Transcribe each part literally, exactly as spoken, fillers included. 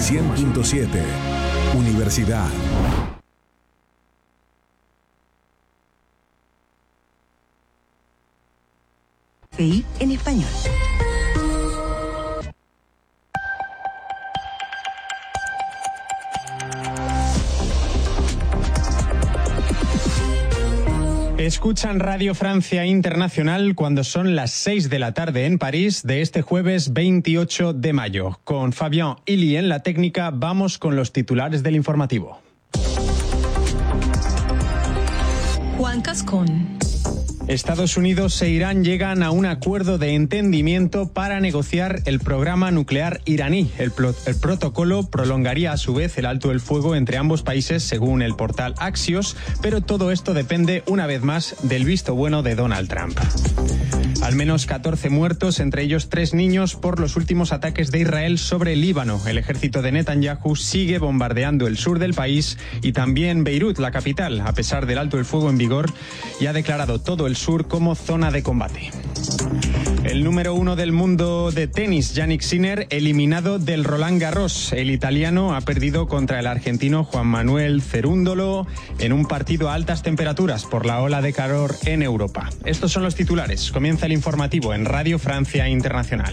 cien punto siete. Universidad. F I en español. Escuchan Radio Francia Internacional cuando son las seis de la tarde en París de este jueves veintiocho de mayo. Con Fabien Illy en la técnica, vamos con los titulares del informativo. Juan Cascón. Estados Unidos e Irán llegan a un acuerdo de entendimiento para negociar el programa nuclear iraní. El, pro- el protocolo prolongaría a su vez el alto el fuego entre ambos países, según el portal Axios, pero todo esto depende una vez más del visto bueno de Donald Trump. Al menos catorce muertos, entre ellos tres niños, por los últimos ataques de Israel sobre el Líbano. El ejército de Netanyahu sigue bombardeando el sur del país y también Beirut, la capital, a pesar del alto el fuego en vigor, y ha declarado todo el sur como zona de combate. El número uno del mundo de tenis, Jannik Sinner, eliminado del Roland Garros. El italiano ha perdido contra el argentino Juan Manuel Cerúndolo en un partido a altas temperaturas por la ola de calor en Europa. Estos son los titulares. Comienza el informativo en Radio Francia Internacional.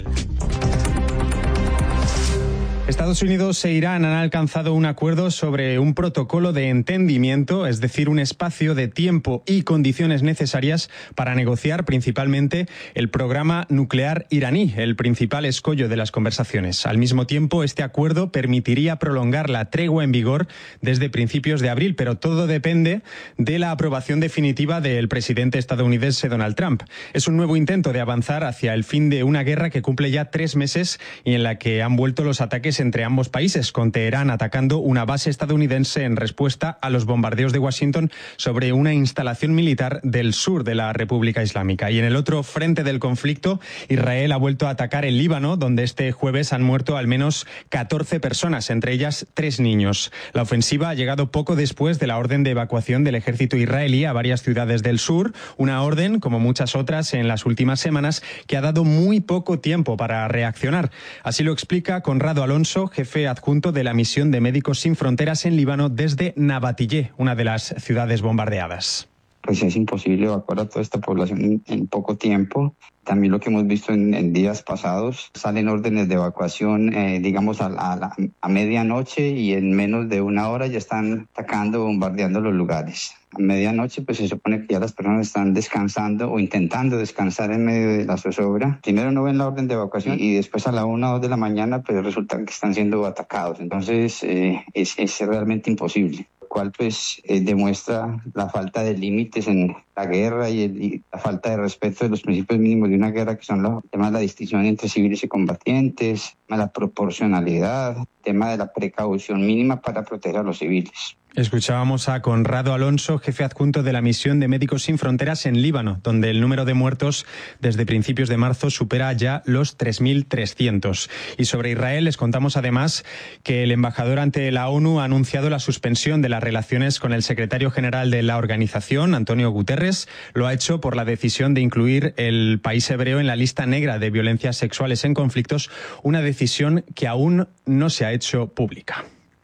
Estados Unidos e Irán han alcanzado un acuerdo sobre un protocolo de entendimiento, es decir, un espacio de tiempo y condiciones necesarias para negociar principalmente el programa nuclear iraní, el principal escollo de las conversaciones. Al mismo tiempo, este acuerdo permitiría prolongar la tregua en vigor desde principios de abril, pero todo depende de la aprobación definitiva del presidente estadounidense Donald Trump. Es un nuevo intento de avanzar hacia el fin de una guerra que cumple ya tres meses y en la que han vuelto los ataques entre ambos países, con Teherán atacando una base estadounidense en respuesta a los bombardeos de Washington sobre una instalación militar del sur de la República Islámica. Y en el otro frente del conflicto, Israel ha vuelto a atacar el Líbano, donde este jueves han muerto al menos catorce personas, entre ellas tres niños. La ofensiva ha llegado poco después de la orden de evacuación del ejército israelí a varias ciudades del sur, una orden, como muchas otras en las últimas semanas, que ha dado muy poco tiempo para reaccionar. Así lo explica Conrado Alonso, jefe adjunto de la misión de Médicos Sin Fronteras en Líbano desde Nabatillé, una de las ciudades bombardeadas. Pues es imposible evacuar a toda esta población en, en poco tiempo. También lo que hemos visto en, en días pasados, salen órdenes de evacuación, eh, digamos, a, a, a medianoche y en menos de una hora ya están atacando, bombardeando los lugares. A medianoche, pues se supone que ya las personas están descansando o intentando descansar en medio de la zozobra. Primero no ven la orden de evacuación y después a la una o dos de la mañana, pues resulta que están siendo atacados. Entonces, eh, es, es realmente imposible. Cual pues eh, demuestra la falta de límites en la guerra y, el, y la falta de respeto de los principios mínimos de una guerra, que son los temas de la distinción entre civiles y combatientes, la proporcionalidad, el tema de la precaución mínima para proteger a los civiles. Escuchábamos a Conrado Alonso, jefe adjunto de la misión de Médicos Sin Fronteras en Líbano, donde el número de muertos desde principios de marzo supera ya los tres mil trescientos. Y sobre Israel les contamos además que el embajador ante la ONU ha anunciado la suspensión de las relaciones con el secretario general de la organización, Antonio Guterres. Lo ha hecho por la decisión de incluir el país hebreo en la lista negra de violencias sexuales en conflictos, una decisión que aún no se ha hecho pública.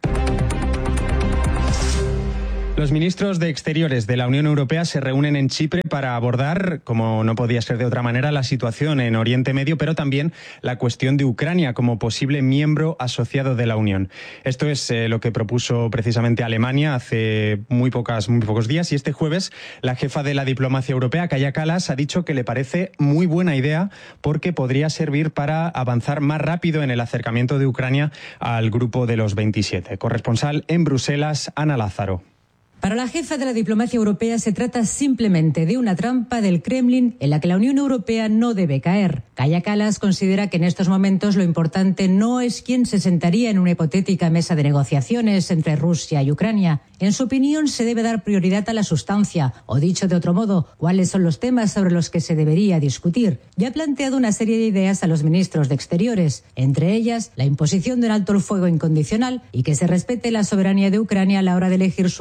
Los ministros de Exteriores de la Unión Europea se reúnen en Chipre para abordar, como no podía ser de otra manera, la situación en Oriente Medio, pero también la cuestión de Ucrania como posible miembro asociado de la Unión. Esto es eh, lo que propuso precisamente Alemania hace muy, pocas, muy pocos días, y este jueves la jefa de la diplomacia europea, Kaja Kallas, ha dicho que le parece muy buena idea porque podría servir para avanzar más rápido en el acercamiento de Ucrania al grupo de los veintisiete. Corresponsal en Bruselas, Ana Lázaro. Para la jefa de la diplomacia europea se trata simplemente de una trampa del Kremlin en la que la Unión Europea no debe caer. Kaja Kallas considera que en estos momentos lo importante no es quién se sentaría en una hipotética mesa de negociaciones entre Rusia y Ucrania. En su opinión, se debe dar prioridad a la sustancia, o dicho de otro modo, cuáles son los temas sobre los que se debería discutir. Ya ha planteado una serie de ideas a los ministros de Exteriores, entre ellas la imposición de un alto el fuego incondicional y que se respete la soberanía de Ucrania a la hora de elegir su gobierno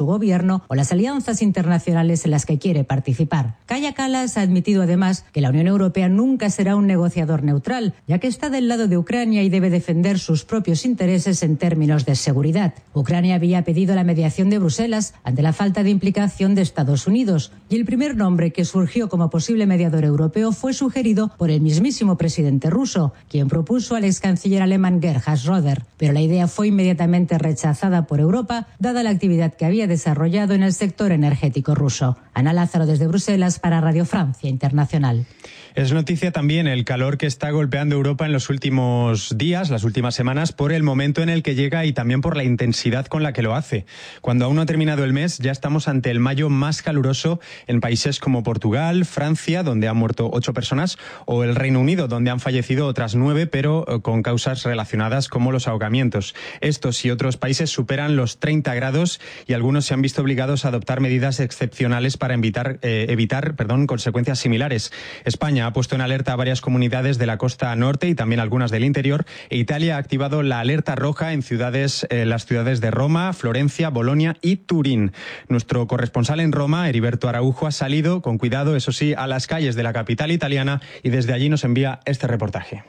gobierno o las alianzas internacionales en las que quiere participar. Kaja Kallas ha admitido además que la Unión Europea nunca será un negociador neutral, ya que está del lado de Ucrania y debe defender sus propios intereses en términos de seguridad. Ucrania había pedido la mediación de Bruselas ante la falta de implicación de Estados Unidos, y el primer nombre que surgió como posible mediador europeo fue sugerido por el mismísimo presidente ruso, quien propuso al ex canciller alemán Gerhard Schröder, pero la idea fue inmediatamente rechazada por Europa, dada la actividad que había desarrollado en el sector energético ruso. Ana Lázaro desde Bruselas para Radio Francia Internacional. Es noticia también el calor que está golpeando Europa en los últimos días, las últimas semanas, por el momento en el que llega y también por la intensidad con la que lo hace. Cuando aún no ha terminado el mes, ya estamos ante el mayo más caluroso en países como Portugal, Francia, donde han muerto ocho personas, o el Reino Unido, donde han fallecido otras nueve, pero con causas relacionadas como los ahogamientos. Estos y otros países superan los treinta grados y algunos se han visto obligados a adoptar medidas excepcionales para evitar, eh, evitar perdón, consecuencias similares. España ha puesto en alerta a varias comunidades de la costa norte y también algunas del interior, e Italia ha activado la alerta roja en ciudades, eh, las ciudades de Roma, Florencia, Bolonia y Turín. Nuestro corresponsal en Roma, Heriberto Araujo, ha salido con cuidado, eso sí, a las calles de la capital italiana y desde allí nos envía este reportaje.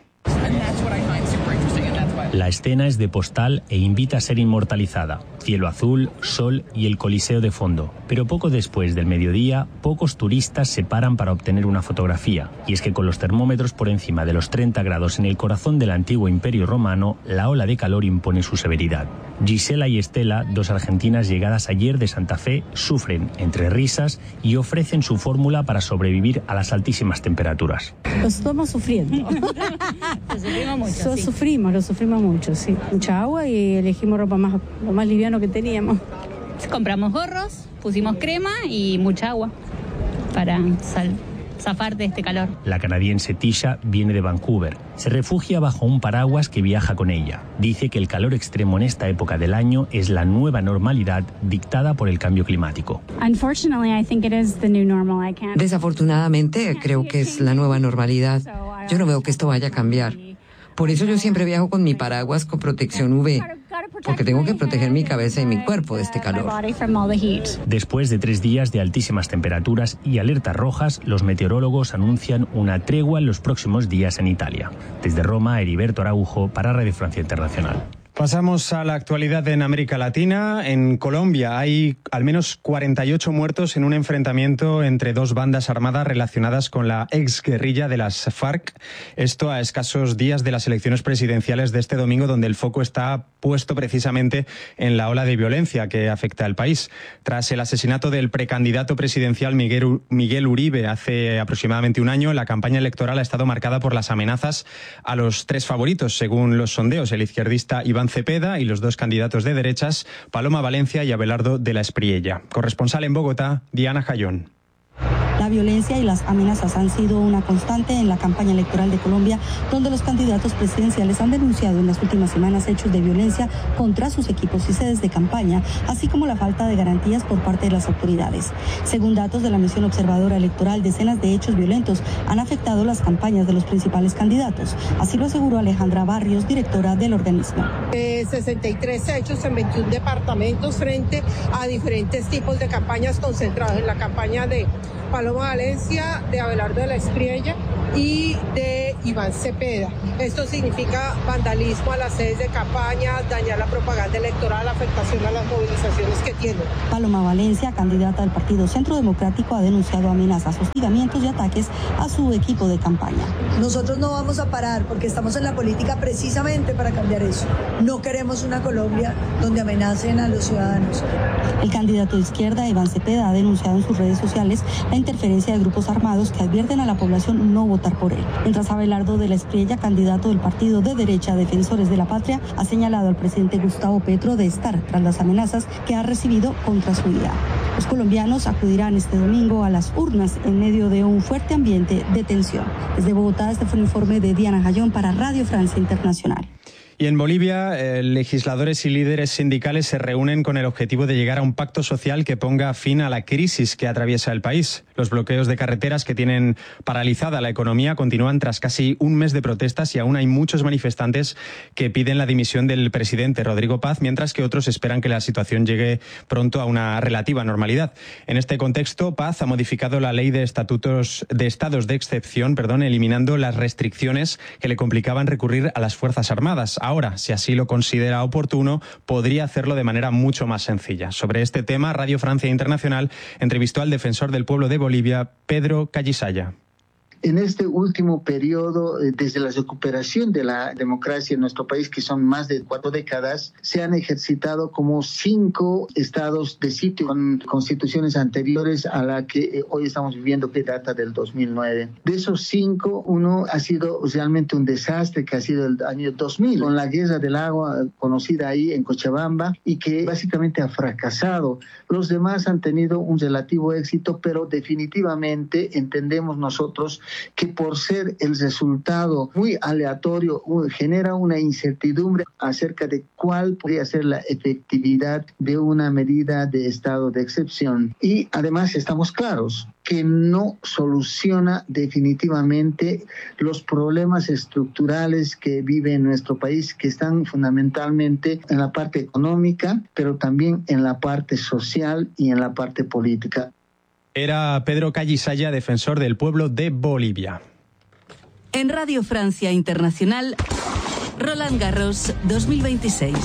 La escena es de postal e invita a ser inmortalizada. Cielo azul, sol y el Coliseo de fondo. Pero poco después del mediodía, pocos turistas se paran para obtener una fotografía. Y es que con los termómetros por encima de los treinta grados en el corazón del antiguo Imperio Romano, la ola de calor impone su severidad. Gisela y Estela, dos argentinas llegadas ayer de Santa Fe, sufren entre risas y ofrecen su fórmula para sobrevivir a las altísimas temperaturas. Lo estamos sufriendo. Lo sufrimos mucho, Lo sí. sufrimos, lo sufrimos mucho, sí. Mucha agua y elegimos ropa más, lo más liviano que teníamos. Compramos gorros, pusimos crema y mucha agua para sal, zafar de este calor. La canadiense Tisha viene de Vancouver. Se refugia bajo un paraguas que viaja con ella. Dice que el calor extremo en esta época del año es la nueva normalidad dictada por el cambio climático. Desafortunadamente, creo que es la nueva normalidad. Yo no veo que esto vaya a cambiar. Por eso yo siempre viajo con mi paraguas con protección U V, porque tengo que proteger mi cabeza y mi cuerpo de este calor. Después de tres días de altísimas temperaturas y alertas rojas, los meteorólogos anuncian una tregua en los próximos días en Italia. Desde Roma, Heriberto Araujo para Radio Francia Internacional. Pasamos a la actualidad en América Latina. En Colombia hay al menos cuarenta y ocho muertos en un enfrentamiento entre dos bandas armadas relacionadas con la exguerrilla de las FARC. Esto a escasos días de las elecciones presidenciales de este domingo, donde el foco está puesto precisamente en la ola de violencia que afecta al país. Tras el asesinato del precandidato presidencial Miguel, Miguel Uribe hace aproximadamente un año, la campaña electoral ha estado marcada por las amenazas a los tres favoritos, según los sondeos, el izquierdista Iván Cepeda y los dos candidatos de derechas, Paloma Valencia y Abelardo de la Espriella. Corresponsal en Bogotá, Diana Jayón. La violencia y las amenazas han sido una constante en la campaña electoral de Colombia, donde los candidatos presidenciales han denunciado en las últimas semanas hechos de violencia contra sus equipos y sedes de campaña, así como la falta de garantías por parte de las autoridades. Según datos de la misión observadora electoral, decenas de hechos violentos han afectado las campañas de los principales candidatos. Así lo aseguró Alejandra Barrios, directora del organismo. Eh, sesenta y tres hechos en veintiún departamentos frente a diferentes tipos de campañas concentrados en la campaña de Paloma Valencia, de Abelardo de la Espriella y de Iván Cepeda. Esto significa vandalismo a las sedes de campaña, dañar la propaganda electoral, afectación a las movilizaciones que tienen. Paloma Valencia, candidata del Partido Centro Democrático, ha denunciado amenazas, hostigamientos y ataques a su equipo de campaña. Nosotros no vamos a parar porque estamos en la política precisamente para cambiar eso. No queremos una Colombia donde amenacen a los ciudadanos. El candidato de izquierda, Iván Cepeda, ha denunciado en sus redes sociales la interferencia de grupos armados que advierten a la población no votar por él. Mientras Abelardo de la Espriella, candidato del partido de derecha Defensores de la Patria, ha señalado al presidente Gustavo Petro de estar tras las amenazas que ha recibido contra su vida. Los colombianos acudirán este domingo a las urnas en medio de un fuerte ambiente de tensión. Desde Bogotá, este fue un informe de Diana Jayón para Radio Francia Internacional. Y en Bolivia, eh, legisladores y líderes sindicales se reúnen con el objetivo de llegar a un pacto social que ponga fin a la crisis que atraviesa el país. Los bloqueos de carreteras que tienen paralizada la economía continúan tras casi un mes de protestas y aún hay muchos manifestantes que piden la dimisión del presidente Rodrigo Paz, mientras que otros esperan que la situación llegue pronto a una relativa normalidad. En este contexto, Paz ha modificado la ley de estatutos de estados de excepción, perdón, eliminando las restricciones que le complicaban recurrir a las Fuerzas Armadas. Ahora, si así lo considera oportuno, podría hacerlo de manera mucho más sencilla. Sobre este tema, Radio Francia Internacional entrevistó al defensor del pueblo de Bolivia, Pedro Callisaya. En este último periodo, desde la recuperación de la democracia en nuestro país, que son más de cuatro décadas, se han ejercitado como cinco estados de sitio con constituciones anteriores a la que hoy estamos viviendo, que data del dos mil nueve. De esos cinco, uno ha sido realmente un desastre, que ha sido el año dos mil, con la guerra del agua conocida ahí en Cochabamba, y que básicamente ha fracasado. Los demás han tenido un relativo éxito, pero definitivamente entendemos nosotros que por ser el resultado muy aleatorio genera una incertidumbre acerca de cuál podría ser la efectividad de una medida de estado de excepción. Y además estamos claros que no soluciona definitivamente los problemas estructurales que vive nuestro país, que están fundamentalmente en la parte económica, pero también en la parte social y en la parte política. Era Pedro Callisaya, defensor del pueblo de Bolivia. En Radio Francia Internacional, Roland Garros dos mil veintiséis.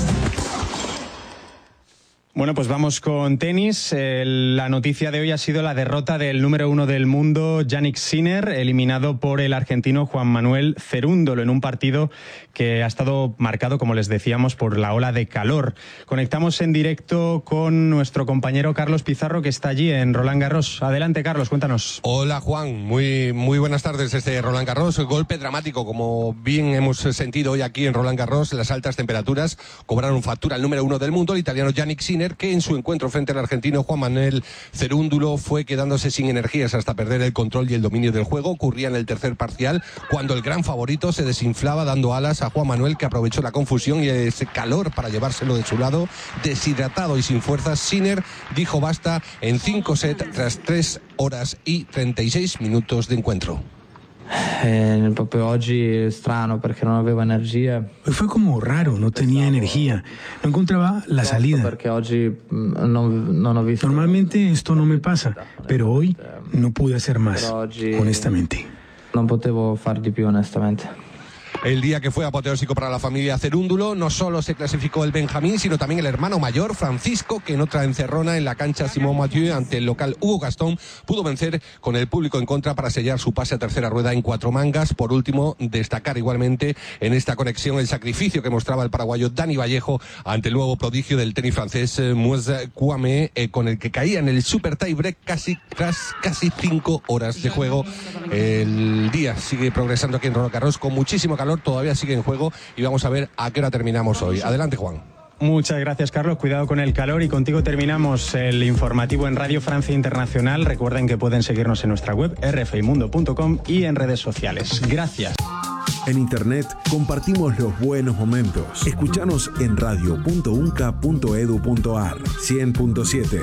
Bueno, pues vamos con tenis. Eh, la noticia de hoy ha sido la derrota del número uno del mundo, Jannik Sinner, eliminado por el argentino Juan Manuel Cerúndolo en un partido que ha estado marcado, como les decíamos, por la ola de calor. Conectamos en directo con nuestro compañero Carlos Pizarro, que está allí en Roland Garros. Adelante, Carlos, cuéntanos. Hola, Juan. Muy, muy buenas tardes desde Roland Garros. Golpe dramático, como bien hemos sentido hoy aquí en Roland Garros. Las altas temperaturas cobraron factura al número uno del mundo, el italiano Jannik Sinner, que en su encuentro frente al argentino Juan Manuel Cerúndolo fue quedándose sin energías hasta perder el control y el dominio del juego. Ocurría en el tercer parcial, cuando el gran favorito se desinflaba dando alas a Juan Manuel, que aprovechó la confusión y ese calor para llevárselo de su lado. Deshidratado y sin fuerzas, Sinner dijo basta en cinco sets tras tres horas y treinta y seis minutos de encuentro. Eh, proprio oggi strano perché non avevo energia. Hoy fue como raro, no tenía energía, no encontraba la salida. Perché oggi non, non ho visto. Normalmente esto no me pasa, pero hoy no pude hacer más, honestamente. Non potevo far di più, honestamente. El día que fue apoteósico para la familia Cerúndolo, no solo se clasificó el Benjamín, sino también el hermano mayor, Francisco, que en otra encerrona en la cancha Simón Mathieu ante el local Hugo Gastón, pudo vencer con el público en contra para sellar su pase a tercera rueda en cuatro mangas. Por último, destacar igualmente en esta conexión el sacrificio que mostraba el paraguayo Dani Vallejo ante el nuevo prodigio del tenis francés Moise Kouamé, eh, con el que caía en el super tie break casi, tras casi cinco horas de juego. El día sigue progresando aquí en Roland Garros con muchísimo calor. Todavía sigue en juego y vamos a ver a qué hora terminamos hoy. Adelante, Juan. Muchas gracias, Carlos. Cuidado con el calor, y contigo terminamos el informativo en Radio Francia Internacional. Recuerden que pueden seguirnos en nuestra web erre efe i mundo punto com y en redes sociales. Gracias. En Internet compartimos los buenos momentos. Escúchanos en radio punto unca punto edu punto ar. cien punto siete.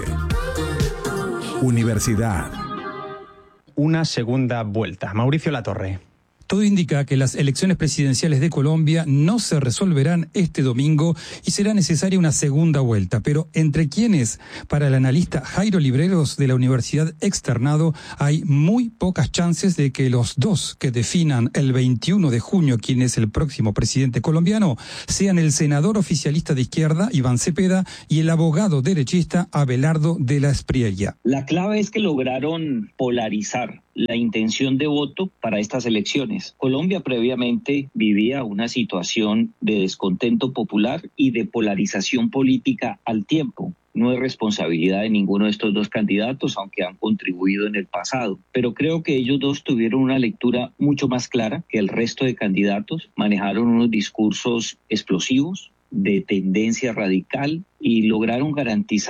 Universidad. Una segunda vuelta. Mauricio Latorre. Todo indica que las elecciones presidenciales de Colombia no se resolverán este domingo y será necesaria una segunda vuelta. Pero ¿entre quiénes? Para el analista Jairo Libreros de la Universidad Externado, hay muy pocas chances de que los dos que definan el veintiuno de junio quién es el próximo presidente colombiano sean el senador oficialista de izquierda, Iván Cepeda, y el abogado derechista, Abelardo de la Espriella. La clave es que lograron polarizar la intención de voto para estas elecciones. Colombia previamente vivía una situación de descontento popular y de polarización política al tiempo. No es responsabilidad de ninguno de estos dos candidatos, aunque han contribuido en el pasado. Pero creo que ellos dos tuvieron una lectura mucho más clara que el resto de candidatos. Manejaron unos discursos explosivos, de tendencia radical, y lograron garantizar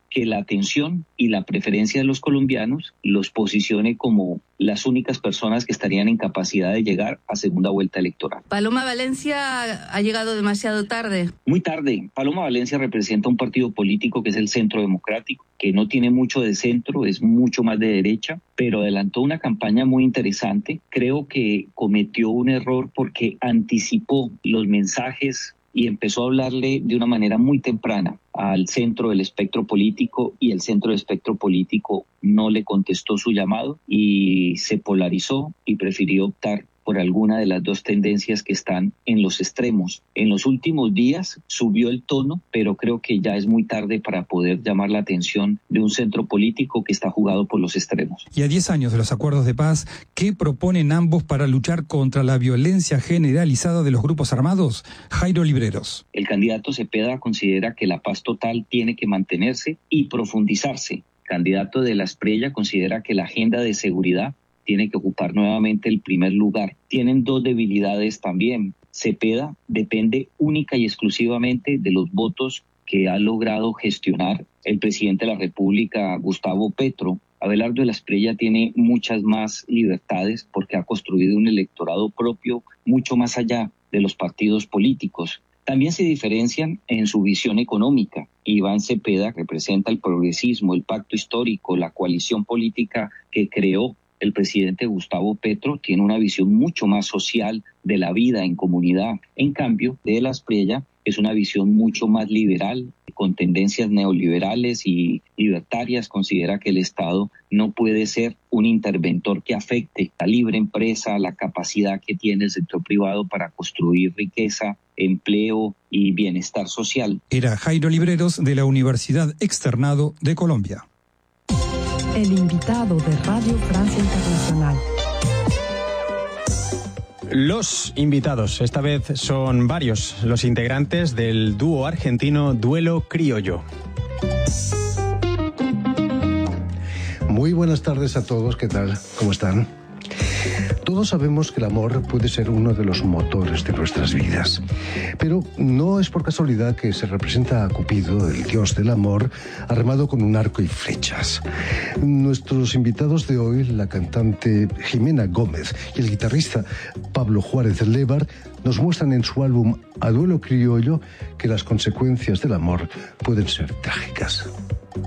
que la atención y la preferencia de los colombianos los posicione como las únicas personas que estarían en capacidad de llegar a segunda vuelta electoral. Paloma Valencia ha llegado demasiado tarde. Muy tarde. Paloma Valencia representa un partido político que es el Centro Democrático, que no tiene mucho de centro, es mucho más de derecha, pero adelantó una campaña muy interesante. Creo que cometió un error porque anticipó los mensajes y empezó a hablarle de una manera muy temprana al centro del espectro político, y el centro del espectro político no le contestó su llamado y se polarizó y prefirió optar por alguna de las dos tendencias que están en los extremos. En los últimos días subió el tono, pero creo que ya es muy tarde para poder llamar la atención de un centro político que está jugado por los extremos. Y a diez años de los acuerdos de paz, ¿qué proponen ambos para luchar contra la violencia generalizada de los grupos armados? Jairo Libreros. El candidato Cepeda considera que la paz total tiene que mantenerse y profundizarse. El candidato de la Espriella considera que la agenda de seguridad tiene que ocupar nuevamente el primer lugar. Tienen dos debilidades también. Cepeda depende única y exclusivamente de los votos que ha logrado gestionar el presidente de la República, Gustavo Petro. Abelardo de la Espriella tiene muchas más libertades porque ha construido un electorado propio mucho más allá de los partidos políticos. También se diferencian en su visión económica. Iván Cepeda representa el progresismo, el pacto histórico, la coalición política que creó el presidente Gustavo Petro. Tiene una visión mucho más social de la vida en comunidad. En cambio, de la Espriella es una visión mucho más liberal, con tendencias neoliberales y libertarias. Considera que el Estado no puede ser un interventor que afecte la libre empresa, la capacidad que tiene el sector privado para construir riqueza, empleo y bienestar social. Era Jairo Libreros, de la Universidad Externado de Colombia. El invitado de Radio Francia Internacional. Los invitados, esta vez son varios los integrantes del dúo argentino Duelo Criollo. Muy buenas tardes a todos, ¿qué tal? ¿Cómo están? Todos sabemos que el amor puede ser uno de los motores de nuestras vidas, pero no es por casualidad que se representa a Cupido, el dios del amor, armado con un arco y flechas. Nuestros invitados de hoy, la cantante Jimena Gómez y el guitarrista Pablo Juárez Lévar, nos muestran en su álbum A Duelo Criollo que las consecuencias del amor pueden ser trágicas.